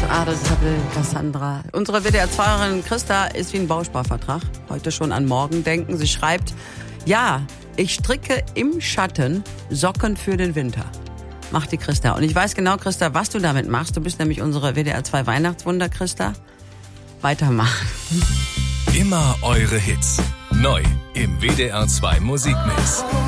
Adelszappel, Cassandra. Unsere WDR-2erin Christa ist wie ein Bausparvertrag. Heute schon an morgen denken. Sie schreibt, ja, ich stricke im Schatten Socken für den Winter. Macht die Christa. Und ich weiß genau, Christa, was du damit machst. Du bist nämlich unsere WDR-2 Weihnachtswunder, Christa. Weitermachen. Immer eure Hits. Neu im WDR 2 Musikmix.